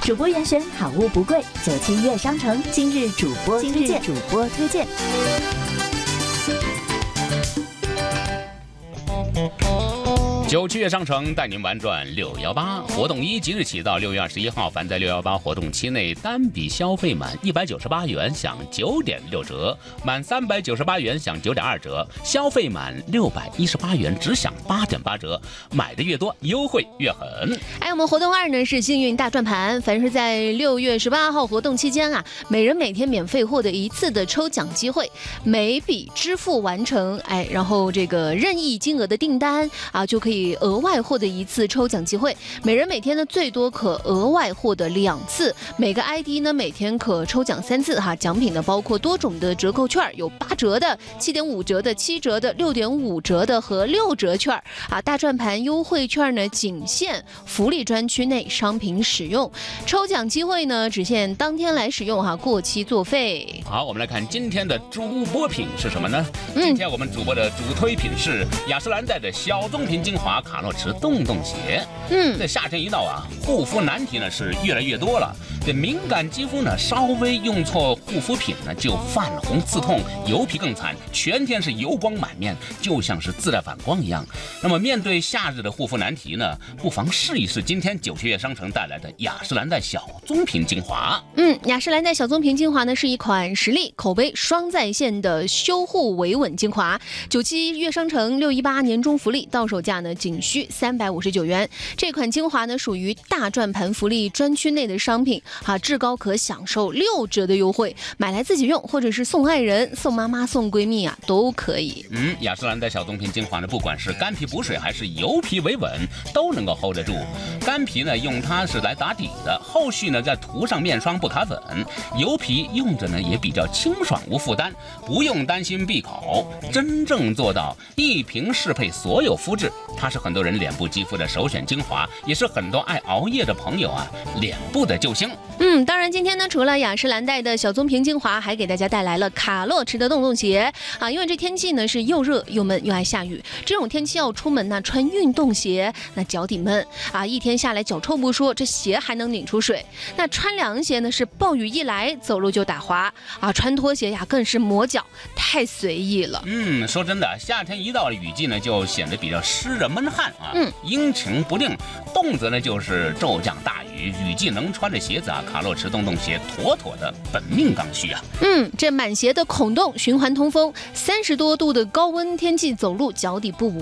主播严选好物不贵，97悦商城今日主播推荐。 97悦商城带您玩转618活动1，即日起到6月21号，凡在618活动期内单笔消费满198元享9.6折，满398元享9.2折，消费满618元只享8.8折，买的越多优惠越狠。 我们活动2呢是幸运大转盘，凡是在6月18号活动期间啊，每人每天免费获得1次的抽奖机会，每笔支付完成，然后这个任意金额的订单啊，就可以额外获得1次抽奖机会，每人每天呢最多可额外获得2次，每个 ID 呢每天可抽奖3次哈。奖品呢包括多种的折扣券，有8折的、7.5折的、7折的、6.5折的和6折券啊。大转盘优惠券呢仅限福利专区内商品使用，抽奖机会呢只限当天来使用哈，过期作废。 好，我们来看今天的主播品是什么呢？今天我们主播的主推品是雅诗兰黛的小棕瓶精华卡洛驰洞洞鞋。这夏天一到啊，护肤难题呢是越来越多了。这敏感肌肤呢，稍微用错护肤品呢，就泛红刺痛，油皮更惨，全天是油光满面，就像是自带反光一样。那么面对夏日的护肤难题呢，不妨试一试今天97悦商城带来的雅诗兰黛小棕瓶精华。 雅诗兰黛小棕瓶精华呢是一款实力口碑双在线的修护维稳精华。97悦商城618年终福利到手价呢仅需359元。这款精华呢属于大转盘福利专区内的商品至高可享受6折的优惠，买来自己用或者是送爱人、送妈妈、送闺蜜都可以。 雅诗兰黛小棕瓶精华呢，不管是干皮补水还是油皮维稳，都能够 hold 得住。干皮呢用它是来打底的，后续呢再涂上面霜不卡粉。油皮用着呢也比较清爽无负担，不用担心闭口，真正做到一瓶适配所有肤质。它是很多人脸部肌肤的首选精华，也是很多爱熬夜的朋友脸部的救星。 当然今天呢，除了雅诗兰黛的小棕瓶精华，还给大家带来了卡洛驰的洞洞鞋因为这天气呢是又热又闷又爱下雨，这种天气要出门穿运动鞋，那脚底闷一天下来脚臭不说，这鞋还能拧出水。那穿凉鞋呢是暴雨一来走路就打滑穿拖鞋更是磨脚，太随意了。 说真的，夏天一到了雨季呢，就显得比较湿热闷汗阴晴不定，动辄呢就是骤降大雨，雨季能穿的鞋子卡洛驰洞洞鞋妥妥的本命刚需这满鞋的孔洞循环通风，30多度的高温天气走路脚底不